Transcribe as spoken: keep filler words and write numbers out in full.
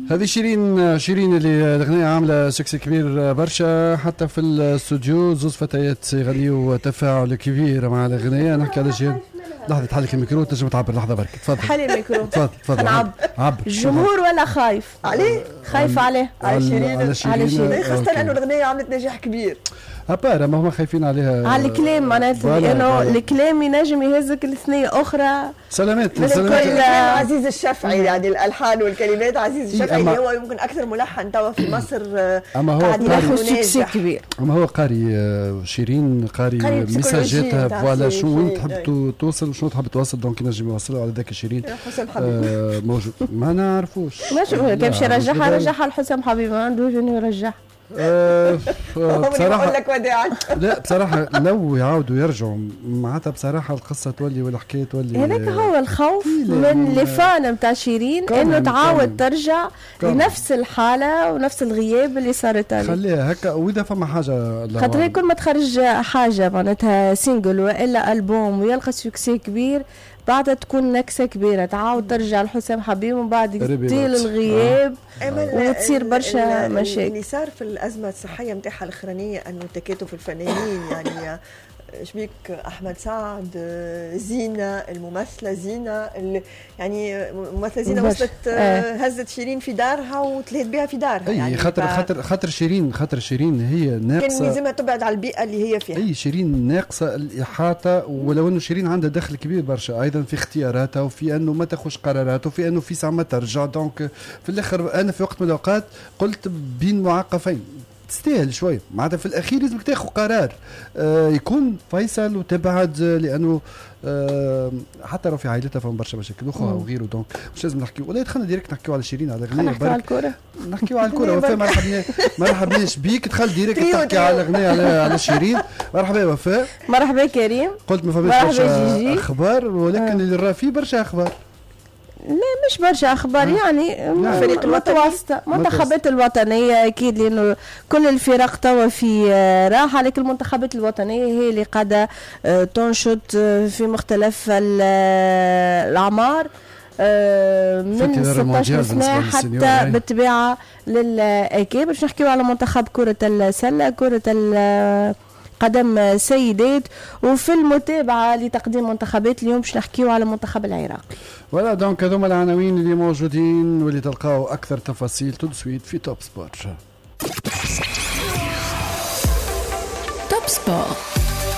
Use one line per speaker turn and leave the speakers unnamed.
هذه شيرين شيرين اللي الأغنية عاملة سكسي كبير برشا، حتى في الاستوديو زوز فتيات يغنيوا تفاعل كبير مع الأغنية. نحكي على شيرين. لحظة تحلك الميكرو تنجم تعبر لحظة برك. تفضل
حلي الميكرو.
تفضل تفضل.
نعب
عبر
الجمهور ولا خايف
عليه؟
خايف عليه
على شيرين
على شيرين
خاصة أنه الأغنية عملت نجاح كبير.
أبارا ما هم خايفين عليها
على الكلام معناتها لأنه الكلام ينجم يهزك لثنية أخرى.
سلامات
سلامات. عزيز الشافعي يعني الألحان والكلمات عزيز الشافعي اللي هو يمكن أكثر ملحن توا في مصر.
أما هو
قاعد سكسي كبير.
أما هو قاري شيرين قاري مساجاتها فوالا شو أنت تحب توصل شو تحب توصل دونك ينجم يوصلوا على ذاك شيرين.
حسام حبيب
موجود ما نعرفوش.
ماشي كيفاش يرجعها رجعها لحسام حبيب ما عنده شنو يرجعها.
أه
بصراحة أقول لك وداعا.
لا بصراحة لو يعاودوا يرجعوا معناتها بصراحة القصة تولي والحكاية تولي.
هذاك هو الخوف من لفان متاع شيرين انه تعاود ترجع لنفس الحالة ونفس الغياب اللي صارت عليه.
خليها هكا واذا فما حاجة
خاطر كل ما تخرج حاجة معناتها سينجل والا ألبوم ويلقى سوكسي كبير بعدها تكون نكسة كبيرة تعاود ترجع لحسام حبيب ومن بعد يطيل الغياب آه. وتصير برشا مشاكل.
اللي صار في الأزمة الصحية متاعها الأخرانية أنه تكاتف الفنانين يعني شبيك أحمد سعد زينة الممثلة زينة يعني ممثلة زينة وصلت آه. هزت شيرين في دارها وتلهت بها في دارها.
أي يعني خاطر ف... خاطر خاطر شيرين خاطر شيرين هي ناقصة.
كان لازمها تبعد على البيئة اللي هي فيها.
أي شيرين ناقصة الإحاطة ولو إنه شيرين عندها دخل كبير برشا أيضا في اختياراتها وفي إنه ما تاخذش قرارات وفي إنه في ساعة ما ترجع. دونك في الآخر أنا في وقت من الأوقات قلت بين معقفين تستاهل شوي معناتها في الاخير لازمك تاخذ قرار آه يكون فيصل وتبعد لانه آه حتى لو في عائلتها فهم برشا مشاكل اخرى وغيره. دونك مش لازم نحكيو ولا دخلنا ديريكت نحكيو على شيرين على اغنيه
نحكيو على الكوره
نحكيو على الكوره وفاء مرحبا مرحبا بيك دخل ديريكت تحكي على الاغنيه على, على شيرين. مرحبا وفاء.
مرحبا كريم.
قلت ما فماش برشا اخبار ولكن آه. اللي راه في برشا اخبار.
لا مش برشا اخبار آه. يعني فريق متوسطه منتخبات الوطنيه اكيد لانه كل الفرق توا في راحه لكن المنتخبات الوطنيه هي اللي قاعده تنشط في مختلف الاعمار من ستة عشر سنه حتى بالطبيعه للاكيد. باش نحكيو على منتخب كره السله كره قدم سيدات وفي المتابعة لتقديم منتخبات اليوم باش نحكيو على منتخب العراق. ولا
دونك هذوما العناوين اللي موجودين واللي تلقاو أكثر تفاصيل تدسويت في توب سبورت. توب سبورت.